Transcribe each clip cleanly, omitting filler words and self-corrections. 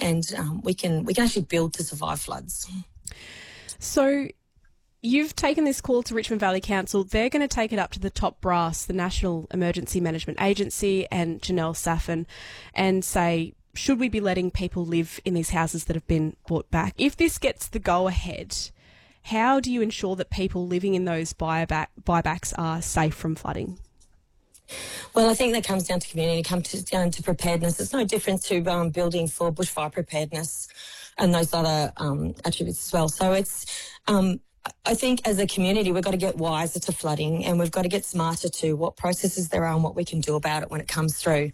and we can actually build to survive floods. So you've taken this call to Richmond Valley Council. They're going to take it up to the top brass, the National Emergency Management Agency and Janelle Saffin, and say, should we be letting people live in these houses that have been bought back? If this gets the go-ahead, how do you ensure that people living in those buybacks are safe from flooding? Well, I think that comes down to community, comes down to preparedness. It's no different to building for bushfire preparedness and those other attributes as well. So it's, I think as a community, we've got to get wiser to flooding, and we've got to get smarter to what processes there are and what we can do about it when it comes through.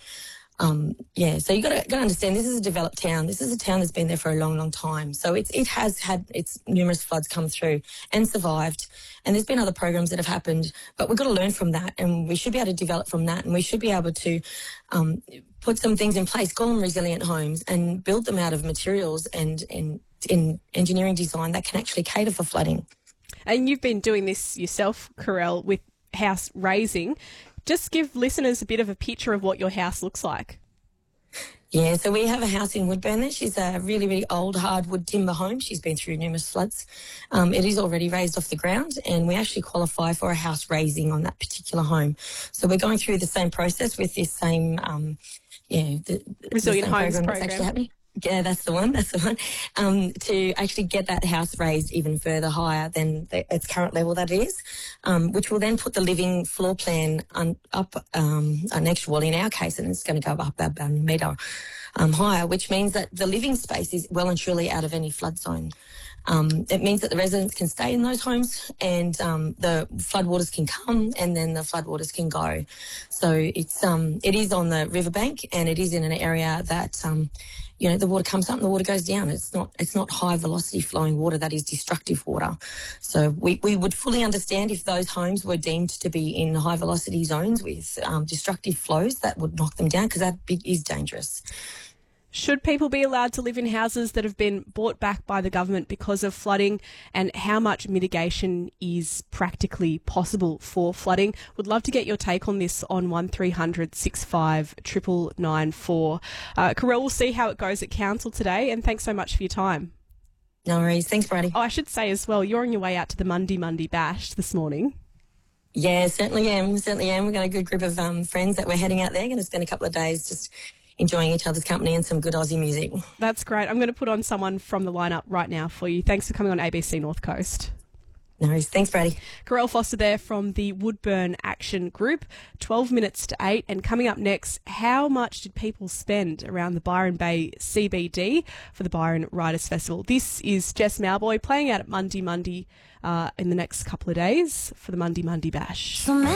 So you got to understand, this is a developed town. This is a town that's been there for a long, long time. So it has had its numerous floods come through and survived. And there's been other programs that have happened, but we've got to learn from that, and we should be able to develop from that, and we should be able to put some things in place, call them resilient homes, and build them out of materials and in engineering design that can actually cater for flooding. And you've been doing this yourself, Carelle, with house raising. Just give listeners a bit of a picture of what your house looks like. Yeah, so we have a house in Woodburn there. She's a really, really old hardwood timber home. She's been through numerous floods. It is already raised off the ground, and we actually qualify for a house raising on that particular home. So we're going through the same process with this same, the Resilient Homes program. That's actually happening. Yeah, that's the one. To actually get that house raised even further higher than its current level that it is, which will then put the living floor plan up an extra wall in our case, and it's going to go up about a metre higher, which means that the living space is well and truly out of any flood zone. It means that the residents can stay in those homes, and the floodwaters can come, and then the floodwaters can go. So it is on the riverbank, and it is in an area that the water comes up and the water goes down. It's not high velocity flowing water that is destructive water. So we would fully understand if those homes were deemed to be in high velocity zones with destructive flows that would knock them down, because that is dangerous. Should people be allowed to live in houses that have been bought back by the government because of flooding, and how much mitigation is practically possible for flooding? Would love to get your take on this on 1300 65 9994. Carelle, we'll see how it goes at council today, and thanks so much for your time. No worries. Thanks, Brady. Oh, I should say as well, you're on your way out to the Monday Bash this morning. Yeah, certainly am. We've got a good group of friends that we're heading out there. Going to spend a couple of days just enjoying each other's company and some good Aussie music. That's great. I'm going to put on someone from the lineup right now for you. Thanks for coming on ABC North Coast. No worries. Thanks, Brady. Carelle Foster there from the Woodburn Action Group. 12 minutes to 8. And coming up next, how much did people spend around the Byron Bay CBD for the Byron Writers Festival? This is Jess Mauboy playing out at Monday in the next couple of days for the Monday Bash.